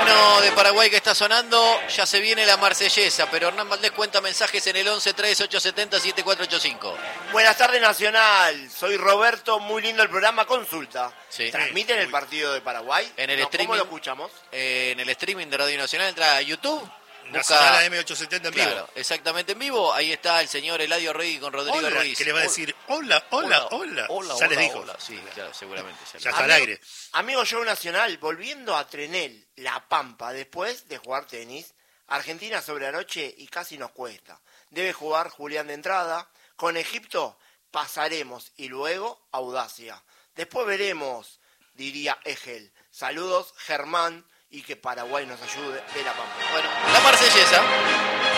himno de Paraguay que está sonando, ya se viene la marsellesa, pero Hernán Valdés cuenta mensajes en el 11-3870-7485. Buenas tardes, Nacional. Soy Roberto, muy lindo el programa. Consulta. Sí. ¿Transmiten el partido de Paraguay? En el streaming, ¿Cómo lo escuchamos? En el streaming de Radio Nacional, entra a YouTube. Nacional AM870 en vivo. Claro, exactamente en vivo. Ahí está el señor Eladio Rey con Rodrigo Hola, Ruiz. que le va a decir, hola. Ya les dijo. Hola. Sí, claro, seguramente. Ya está al aire. Amigo Show Nacional, volviendo a Trenel, La Pampa, después de jugar tenis, Argentina sobre anoche y casi nos cuesta. Debe jugar Julián de entrada. Con Egipto pasaremos y luego Audacia. Después veremos, diría Egel. Saludos, Germán, y que Paraguay nos ayude de La Pampa. Bueno, la marsellesa.